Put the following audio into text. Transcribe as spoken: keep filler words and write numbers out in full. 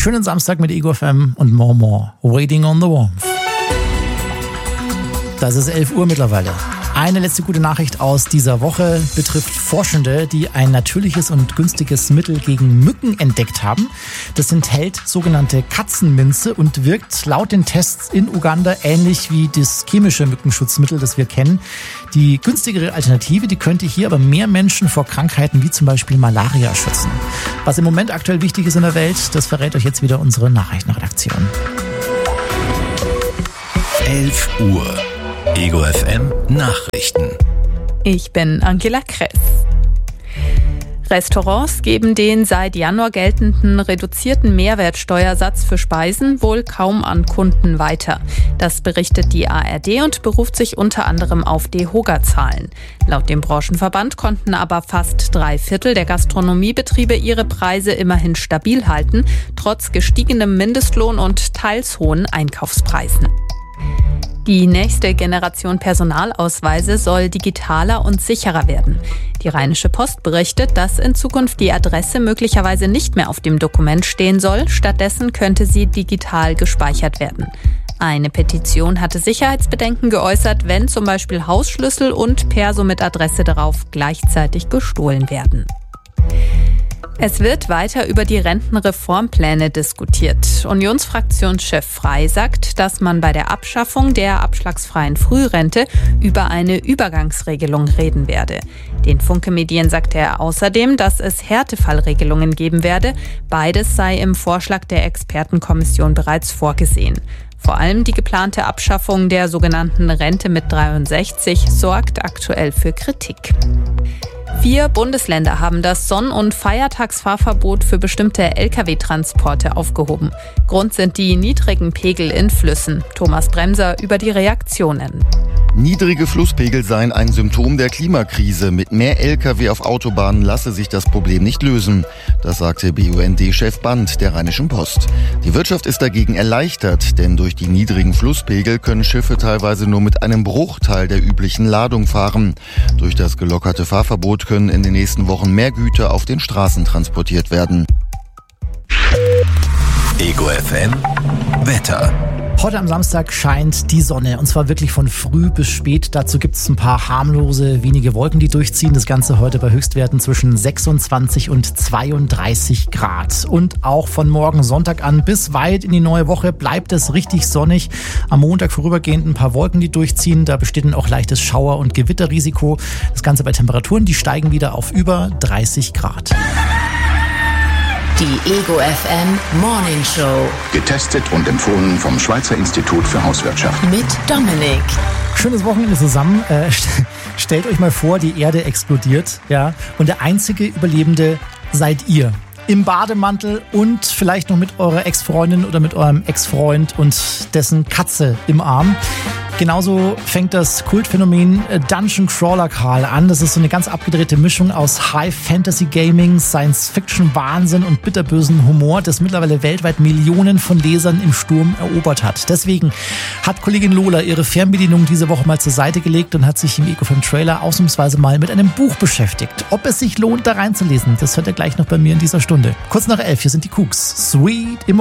Schönen Samstag mit Ego F M und More More. Waiting on the Warmth. Das ist elf Uhr mittlerweile. Eine letzte gute Nachricht aus dieser Woche betrifft Forschende, die ein natürliches und günstiges Mittel gegen Mücken entdeckt haben. Das enthält sogenannte Katzenminze und wirkt laut den Tests in Uganda ähnlich wie das chemische Mückenschutzmittel, das wir kennen. Die günstigere Alternative, die könnte hier aber mehr Menschen vor Krankheiten wie zum Beispiel Malaria schützen. Was im Moment aktuell wichtig ist in der Welt, das verrät euch jetzt wieder unsere Nachrichtenredaktion. elf Uhr. Ego F M Nachrichten. Ich bin Angela Kress. Restaurants geben den seit Januar geltenden reduzierten Mehrwertsteuersatz für Speisen wohl kaum an Kunden weiter. Das berichtet die A R D und beruft sich unter anderem auf DEHOGA-Zahlen. Laut dem Branchenverband konnten aber fast drei Viertel der Gastronomiebetriebe ihre Preise immerhin stabil halten, trotz gestiegenem Mindestlohn und teils hohen Einkaufspreisen. Die nächste Generation Personalausweise soll digitaler und sicherer werden. Die Rheinische Post berichtet, dass in Zukunft die Adresse möglicherweise nicht mehr auf dem Dokument stehen soll. Stattdessen könnte sie digital gespeichert werden. Eine Petition hatte Sicherheitsbedenken geäußert, wenn zum Beispiel Hausschlüssel und Perso mit Adresse darauf gleichzeitig gestohlen werden. Es wird weiter über die Rentenreformpläne diskutiert. Unionsfraktionschef Frey sagt, dass man bei der Abschaffung der abschlagsfreien Frührente über eine Übergangsregelung reden werde. Den Funke-Medien sagte er außerdem, dass es Härtefallregelungen geben werde. Beides sei im Vorschlag der Expertenkommission bereits vorgesehen. Vor allem die geplante Abschaffung der sogenannten Rente mit dreiundsechzig sorgt aktuell für Kritik. Vier Bundesländer haben das Sonn- und Feiertagsfahrverbot für bestimmte L K W-Transporte aufgehoben. Grund sind die niedrigen Pegel in Flüssen. Thomas Bremser über die Reaktionen. Niedrige Flusspegel seien ein Symptom der Klimakrise. Mit mehr L K W auf Autobahnen lasse sich das Problem nicht lösen. Das sagte B U N D-Chef Band der Rheinischen Post. Die Wirtschaft ist dagegen erleichtert, denn durch die niedrigen Flusspegel können Schiffe teilweise nur mit einem Bruchteil der üblichen Ladung fahren. Durch das gelockerte Fahrverbot können in den nächsten Wochen mehr Güter auf den Straßen transportiert werden. Ego F M Wetter. Heute am Samstag scheint die Sonne und zwar wirklich von früh bis spät. Dazu gibt es ein paar harmlose, wenige Wolken, die durchziehen. Das Ganze heute bei Höchstwerten zwischen sechsundzwanzig und zweiunddreißig Grad. Und auch von morgen Sonntag an bis weit in die neue Woche bleibt es richtig sonnig. Am Montag vorübergehend ein paar Wolken, die durchziehen. Da besteht dann auch leichtes Schauer- und Gewitterrisiko. Das Ganze bei Temperaturen, die steigen wieder auf über dreißig Grad. Die Ego F M Morning Show. Getestet und empfohlen vom Schweizer Institut für Hauswirtschaft. Mit Dominik. Schönes Wochenende zusammen. Äh, st- stellt euch mal vor, die Erde explodiert, ja, und der einzige Überlebende seid ihr. Im Bademantel und vielleicht noch mit eurer Ex-Freundin oder mit eurem Ex-Freund und dessen Katze im Arm. Genauso fängt das Kultphänomen Dungeon Crawler Karl an. Das ist so eine ganz abgedrehte Mischung aus High-Fantasy-Gaming, Science-Fiction-Wahnsinn und bitterbösen Humor, das mittlerweile weltweit Millionen von Lesern im Sturm erobert hat. Deswegen hat Kollegin Lola ihre Fernbedienung diese Woche mal zur Seite gelegt und hat sich im Ego F M Trailer ausnahmsweise mal mit einem Buch beschäftigt. Ob es sich lohnt, da reinzulesen, das hört ihr gleich noch bei mir in dieser Stunde. Kurz nach elf, hier sind die Cooks. Sweet Emotions.